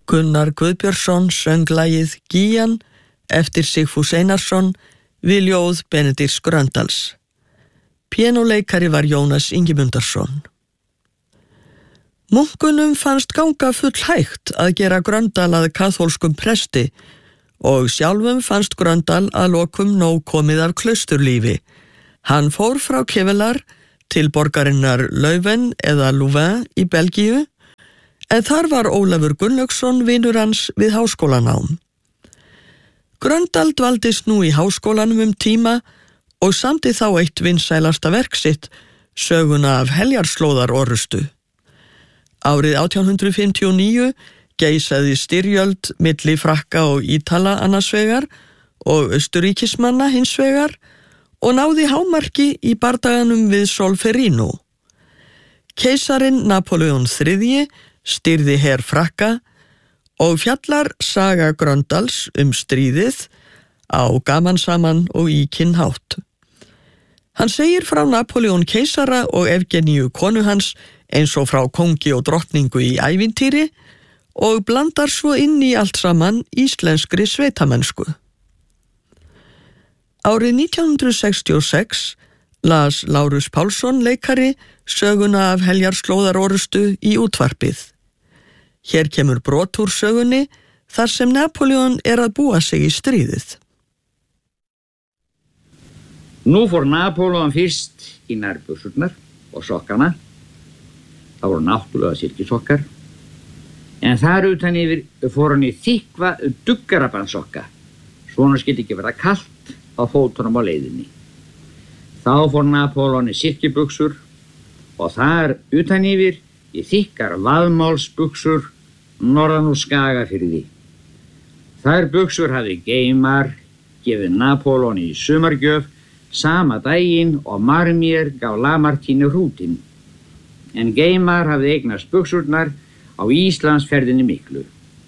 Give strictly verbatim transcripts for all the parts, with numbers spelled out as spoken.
Gunnar Guðbjörnsson söng lagið Gían eftir Sigfús Einarsson við ljóð Benedikts Gröndals. Píanóleikari var Jónas Ingimundarson. Munkunum fannst ganga full hægt að gera Gröndal að kaþólskum presti og sjálfum fannst Gröndal að lokum nóg komið af klausturlífi. Hann fór frá Kjevelar til borgarinnar Leuven eða Louvain í Belgíu, en þar var Ólafur Gunnlaugsson vinur hans við háskólanám. Gröndal dvaldist nú í háskólanum um tíma og samdi þá eitt vinsælasta verk sitt, söguna af heljarslóðarorustu. Árið átján hundrað fimmtíu og níu geisaði styrjöld milli Frakka og Ítala annars vegar og Austurríkismanna hins vegar og náði hámarki í bardaganum við Solferino. Keisarinn Napóleon þriðji stýrði her Frakka og fjallar saga Gröndals um stríðið á gamansaman og íkinn hátt. Hann segir frá Napóleon keisara og Evgeníu konu hans eins og frá kongi og drottningu í ævintýri og blandar svo inn í allt saman íslenskri sveitamennsku. Árið nítján hundrað sextíu og sex las Lárus Pálsson leikari söguna af heljarslóðarorustu í útvarpið. Hér kemur brot úr sögunni þar sem Napóleon er að búa sig í stríðið. Nú fór Napóleon fyrst í nærbuxurnar og sokkana. Það voru náttúrulega silkisokkar. En þar utan yfir fór hann í þykva duggarabandsokka. Svona skyldi ekki vera kalt á fótunum á leiðinni. Þá fór Napóleon í silkibuxur og þar utan yfir í þykkar vaðmálsbuxur norðan úr Skagafirði. Þær buxur hafði Geimar gefið Napóleon í sumargjöf sama daginn og Marmier gaf Lamartínu hrútinn. En Geimar hafði eignast buxurnar á Íslandsferðinni miklu.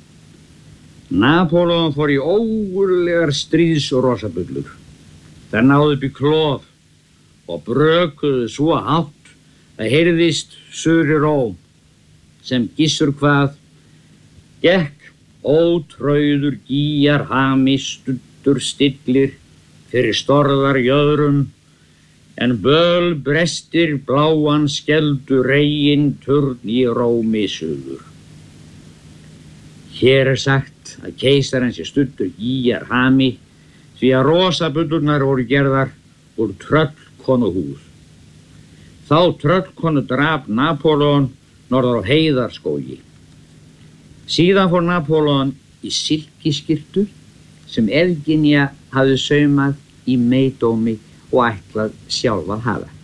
Napóleon fór í ógurlegar stríðsrosabuxur. Þær náðu upp í klof og brökuðu svo hátt að heyrðist suðri róm, sem Gissur hvað, gekk ótrauður gýjar hami stuttur stillir fyrir storðar jöðrum, en böl brestir bláan skeldu reginn turn í rómi suður. Hér er sagt að keisarinn sé stuttur gýjar hami því að rosabullurnar voru gerðar úr tröllkonuhúð. Þá tröllkonu drap Napóleon norðar á Heiðarskógi. Síðan fór Napóleon í silkiskyrtu sem Evgenía hafði saumað í meidómi og ætlað sjálf að hafa.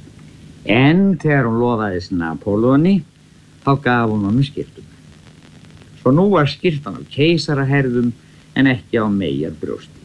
En þegar hún lofaðist Napóleoni, þá gaf hún honum skyrtuna. Svo nú var skyrtan á keisaraherðum en ekki á meyjarbrjósti.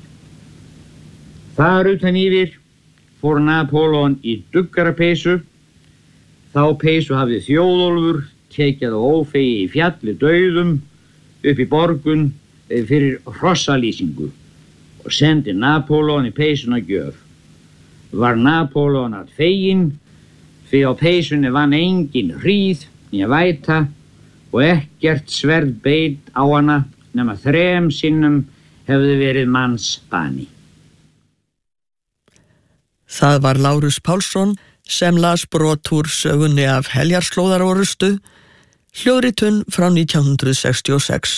Þar utan yfir fór Napóleon í duggarapeysu. Þá peysu hafði Þjóðólfur tekið á ófegi í fjalli dauðum upp í borgun fyrir hrossalýsingu og sendi Napóleon í peysuna gjöf. Var Napóleon að feginn því á peysunni vann engin hríð né væta og ekkert sverð beit á hana nema þrem sinnum hefði verið manns bani. Það var Lárus Pálsson sem las brot úr sögunni af heljarslóðarorustu, hljóðritun frá nítján hundrað sextíu og sex.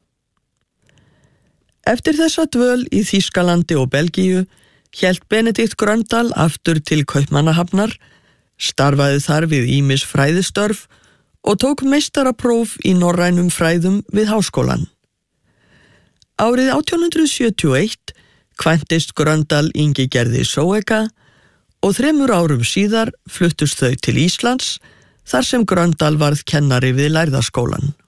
Eftir þessa dvöl í Þýskalandi og Belgíu hélt Benedikt Gröndal aftur til Kaupmannahafnar, starfaði þar við ýmis fræðistörf og tók meistarapróf í norrænum fræðum við háskólann. Árið átján hundrað sjötíu og eitt kvæntist Gröndal Ingigerði Zoëga og þremur árum síðar fluttust þau til Íslands þar sem Gröndal varð kennari við lærðaskólann.